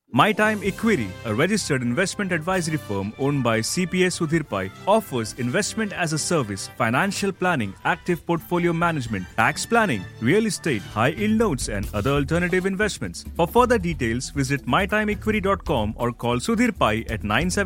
My Time Equity, a registered investment advisory firm owned by CPA Sudhir Pai, offers investment as a service, financial planning, active portfolio management, tax planning, real estate, high-yield notes and other alternative investments. For further details, visit mytimeequity.com or call Sudhir Pai at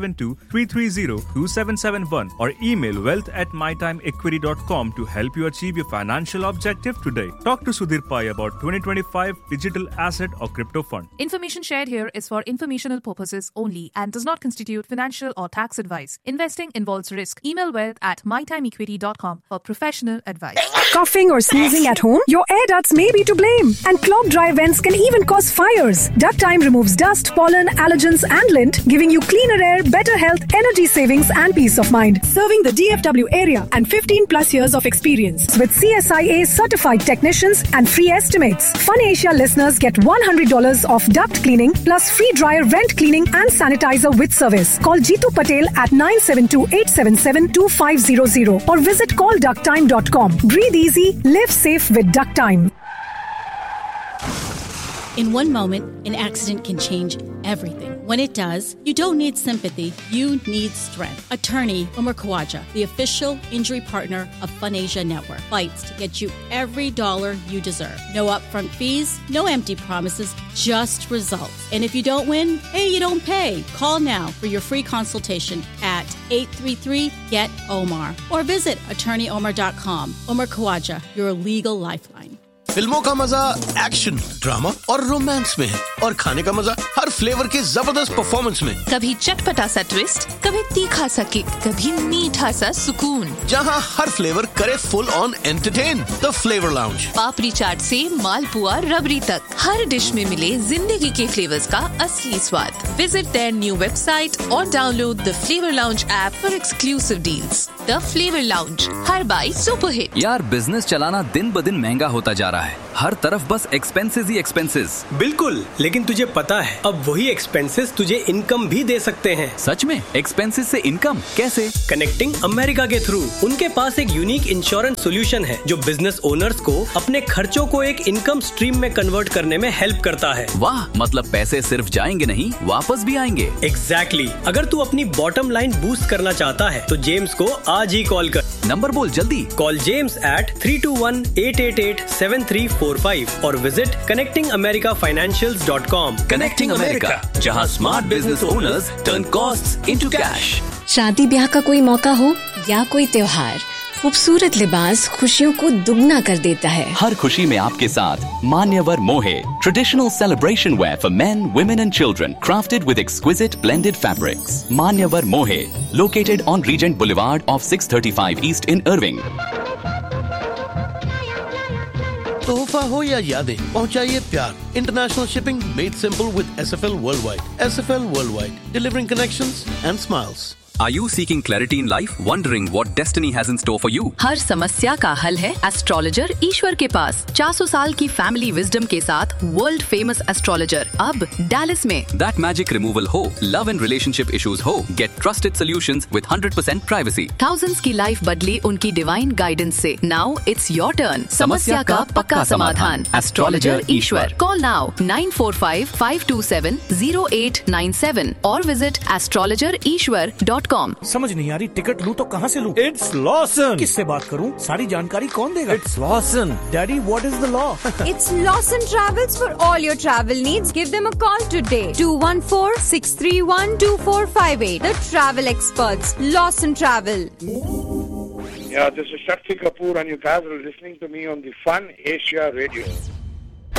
972-330-2771 or email wealth@mytimeequity.com to help you achieve your financial objective today. Talk to Sudhir Pai about 2025 digital asset or crypto fund. Information shared here is for informational purposes only and does not constitute financial or tax advice. Investing involves risk. Email wealth@mytimeequity.com for professional advice. Coughing or sneezing at home? Your air ducts may be to blame. And clogged dry vents can even cause fires. Duct Time removes dust, pollen, allergens and lint, giving you cleaner air, better health, energy savings and peace of mind. Serving the DFW area and 15 plus years of experience. With CSIA certified technicians and free estimates. Fun Asia listeners get $100 off duct cleaning plus free dryer vent cleaning and sanitizer with service. Call Jeetu Patel at 972-877-2500 or visit callducttime.com. Breathe easy, live safe with Duct Time. In one moment, an accident can change everything. When it does, you don't need sympathy, you need strength. Attorney Umar Khawaja, the official injury partner of Fun Asia Network, fights to get you every dollar you deserve. No upfront fees, no empty promises, just results. And if you don't win, hey, you don't pay. Call now for your free consultation at 833-GET-OMAR or visit attorneyomar.com. Umar Khawaja, your legal lifeline. फिल्मों का मजा action, drama और romance में है और खाने का मजा हर फ्लेवर के जबरदस्त परफॉर्मेंस में। कभी चटपटा सा ट्विस्ट, कभी तीखा सा किक, कभी मीठा सा सुकून। जहां हर फ्लेवर करे full on entertain. The flavour lounge. पापड़ी चाट से मालपुआ रबड़ी तक, हर डिश में मिले जिंदगी के फ्लेवर्स का असली स्वाद। विजिट देयर न्यू वेबसाइट और download the flavour lounge app for exclusive deals. The flavour lounge, her by super hit. यार बिजनेस चलाना दिन ब दिन महंगा होता जा रहा है। हर तरफ बस एक्सपेंसेस ही एक्सपेंसेस। बिल्कुल, लेकिन तुझे पता है अब वही एक्सपेंसेस तुझे इनकम भी दे सकते हैं। सच में? एक्सपेंसेस से इनकम कैसे? कनेक्टिंग अमेरिका के थ्रू। उनके पास एक यूनिक इंश्योरेंस सोल्यूशन है जो बिजनेस ओनर्स को अपने खर्चों को एक इनकम स्ट्रीम में कन्वर्ट करने में हेल्प करता है। वाह, मतलब पैसे सिर्फ जाएंगे नहीं, वापस भी आएंगे। एग्जैक्टली। अगर तू अपनी बॉटम लाइन बूस्ट करना चाहता है तो जेम्स को आज ही कॉल कर। नंबर बोल जल्दी। कॉल जेम्स at 321-888-7345 और विजिट connectingamericafinancials.com। कनेक्टिंग अमेरिका, जहां smart business owners turn costs into cash. शादी ब्याह का कोई मौका हो या कोई त्योहार, खूबसूरत लिबास खुशियों को दुगना कर देता है। हर खुशी में आपके साथ मान्यवर मोहे, traditional celebration where for main, women and children, crafted with exquisite blended fabrics. मान्यवर मोहे, located on Regent Boulevard off 635 East in Irving. तोहफा हो या यादें, पहुंचाइए प्यार। International shipping made simple with SFL Worldwide. SFL Worldwide, delivering connections and smiles. Are you seeking clarity in life? Wondering what destiny has in store for you? हर समस्या का हल है astrologer ईश्वर के पास। 400 साल की फैमिली विजडम के साथ वर्ल्ड फेमस एस्ट्रोलॉजर अब डैलस में। That magic removal हो, love and relationship issues हो, get trusted solutions with 100% privacy. Thousands की लाइफ बदली उनकी डिवाइन गाइडेंस से। Now it's your turn. समस्या का पक्का समाधान। एस्ट्रोलॉजर ईश्वर। Call now 945-527-0897 और visit astrologerishwar.com. समझ नहीं आ रही, टिकट लूं तो कहाँ से लूं? It's Lawson. किससे बात करूं? सारी जानकारी कौन देगा? It's Lawson. Daddy, what is the law? It's Lawson Travels for all your travel needs. Give them a call today. 214-631-2458. The travel experts. Lawson Travel. Yeah, this is Shakti Kapoor and you guys are listening to me on the Fun Asia Radio.